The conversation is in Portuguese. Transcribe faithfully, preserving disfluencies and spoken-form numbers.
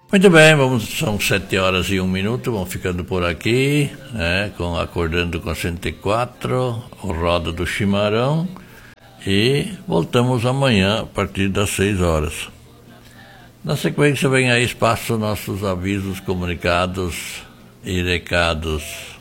Muito bem, vamos, são sete horas e um minuto, vamos ficando por aqui, né, com Acordando com cento e quatro, o Roda do Chimarrão, e voltamos amanhã a partir das seis horas. Na sequência vem aí espaço nossos avisos, comunicados e recados.